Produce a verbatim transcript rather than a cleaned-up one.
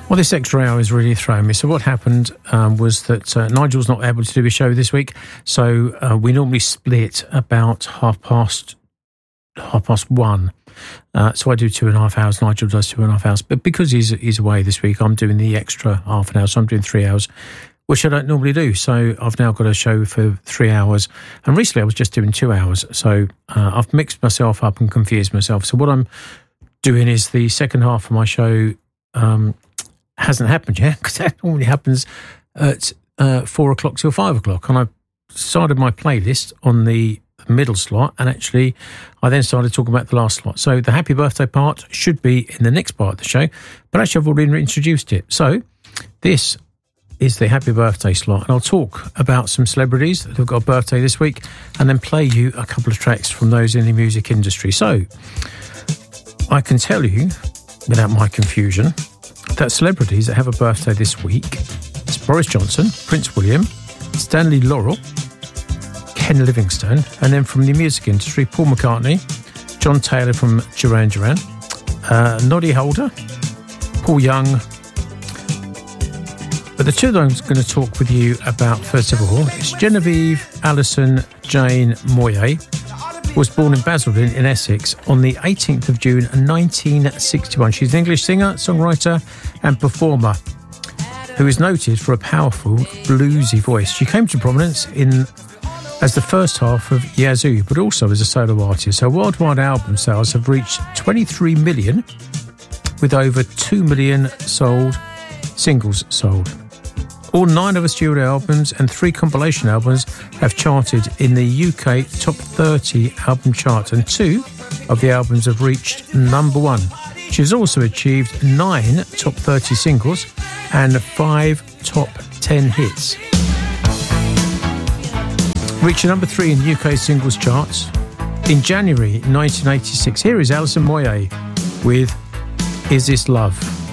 Well, this extra hour is really throwing me. So what happened um, was that uh, Nigel's not able to do his show this week, so uh, we normally split about half past half past one. Uh, so I do two and a half hours. Nigel does two and a half hours, but because he's he's away this week, I'm doing the extra half an hour. So I'm doing three hours, which I don't normally do. So I've now got a show for three hours, and recently I was just doing two hours. So uh, I've mixed myself up and confused myself. So what I'm doing is the second half of my show. Um, hasn't happened yet, because that normally happens at uh, four o'clock till five o'clock. And I started my playlist on the middle slot, and actually I then started talking about the last slot. So the happy birthday part should be in the next part of the show, but actually I've already introduced it. So this is the happy birthday slot, and I'll talk about some celebrities that have got a birthday this week, and then play you a couple of tracks from those in the music industry. So I can tell you, without my confusion, that celebrities that have a birthday this week, it's Boris Johnson, Prince William, Stanley Laurel, Ken Livingstone, and then from the music industry, Paul McCartney, John Taylor from Duran Duran, uh, Noddy Holder, Paul Young. But the two that I'm going to talk with you about, first of all, is Genevieve Alison Jane Moyet, was born in Basildon in Essex on the eighteenth of June nineteen sixty-one. She's an English singer, songwriter and performer who is noted for a powerful bluesy voice. She came to prominence in as the first half of Yazoo, but also as a solo artist. Her worldwide album sales have reached twenty-three million, with over two million sold singles sold. All nine of her studio albums and three compilation albums have charted in the U K top thirty album chart, and two of the albums have reached number one. She has also achieved nine top thirty singles and five top ten hits. Reaching number three in U K singles charts in January nineteen eighty-six. Here is Alison Moyet with Is This Love?